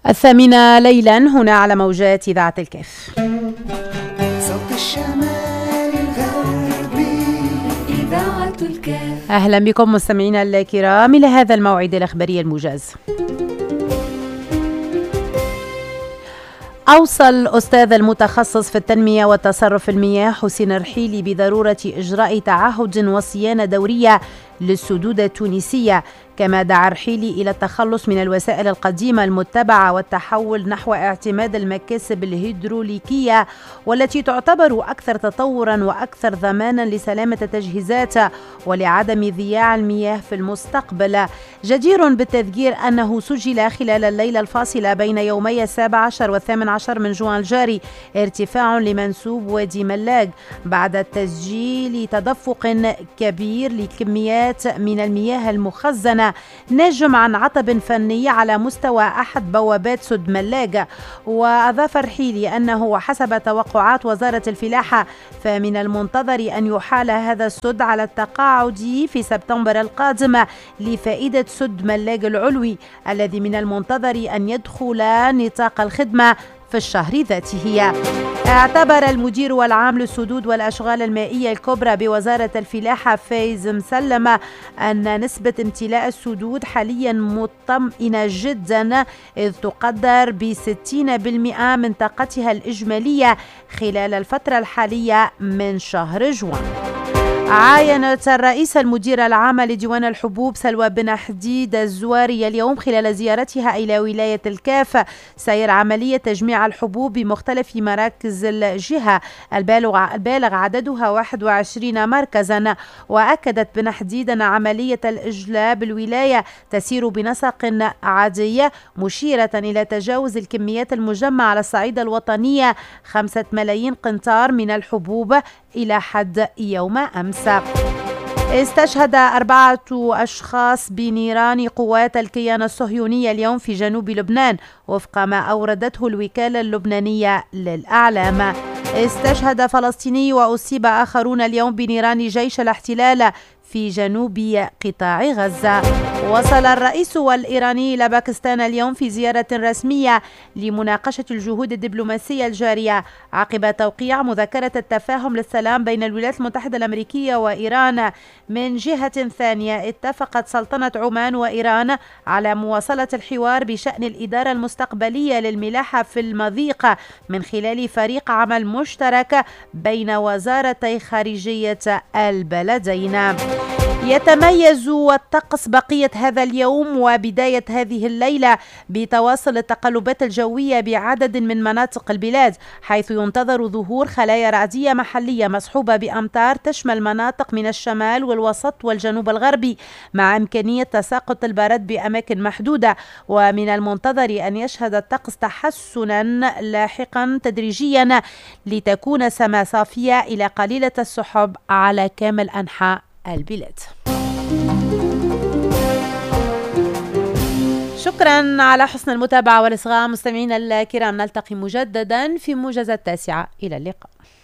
الثامنة ليلا هنا على موجات إذاعة الكاف. صوت الشمال الغربي إذاعة الكاف. أهلا بكم مستمعينا الكرام إلى هذا الموعد الإخباري الموجز. أوصى الأستاذ المتخصص في التنمية والتصرف المياه حسين رحيلي بضرورة إجراء تعهد وصيانة دورية للسدود التونسية، كما دعا رحيلي إلى التخلص من الوسائل القديمة المتبعة والتحول نحو اعتماد المكاسب الهيدروليكية والتي تعتبر أكثر تطورا وأكثر ضمانا لسلامة التجهيزات ولعدم ضياع المياه في المستقبل. جدير بالتذكير أنه سجل خلال الليلة الفاصلة بين يومي 17 و18 من جوان الجاري ارتفاع لمنسوب وادي ملاق بعد تسجيل تدفق كبير لكميات من المياه المخزنة ناجم عن عطب فني على مستوى أحد بوابات سد ملاق. وأضاف رحيلي أنه حسب توقعات وزارة الفلاحة فمن المنتظر أن يحال هذا السد على التقاعد في سبتمبر القادم لفائدة سد ملاق العلوي الذي من المنتظر أن يدخل نطاق الخدمة في الشهر ذاته. اعتبر المدير والعام للسدود والأشغال المائية الكبرى بوزارة الفلاحة فايز مسلم أن نسبة امتلاء السدود حاليا مطمئنة جدا، إذ تقدر ب60% من طاقتها الإجمالية خلال الفترة الحالية من شهر جوان. عاينت الرئيسة المديرة العامة لديوان الحبوب سلوى بن حديد الزواري اليوم خلال زيارتها إلى ولاية الكاف سير عملية تجميع الحبوب بمختلف مراكز الجهة البالغ عددها 21 مركزا. وأكدت بن حديد أن عملية الإجلاء بالولاية تسير بنسق عادي، مشيرة إلى تجاوز الكميات المجمعة على الصعيد الوطني 5 ملايين قنطار من الحبوب إلى حد يوم أمس. استشهد 4 أشخاص بنيران قوات الكيان الصهيوني اليوم في جنوب لبنان وفق ما أوردته الوكالة اللبنانية للأعلام. استشهد فلسطيني وأصيب آخرون اليوم بنيران جيش الاحتلال في جنوب قطاع غزة. وصل الرئيس الإيراني إلى باكستان اليوم في زيارة رسمية لمناقشة الجهود الدبلوماسية الجارية عقب توقيع مذكرة التفاهم للسلام بين الولايات المتحدة الأمريكية وإيران. من جهة ثانية اتفقت سلطنة عمان وإيران على مواصلة الحوار بشأن الإدارة المستقبلية للملاحة في المضيق من خلال فريق عمل مشترك بين وزارتي خارجية البلدين. يتميز الطقس بقية هذا اليوم وبداية هذه الليلة بتواصل التقلبات الجوية بعدد من مناطق البلاد، حيث ينتظر ظهور خلايا رعدية محلية مصحوبة بأمطار تشمل مناطق من الشمال والوسط والجنوب الغربي، مع إمكانية تساقط البرد بأماكن محدودة. ومن المنتظر أن يشهد الطقس تحسنا لاحقا تدريجيا لتكون سماء صافية إلى قليلة السحب على كامل أنحاء البلاد. شكرا على حسن المتابعة والإصغاء مستمعينا الكرام، نلتقي مجددا في موجز 9. إلى اللقاء.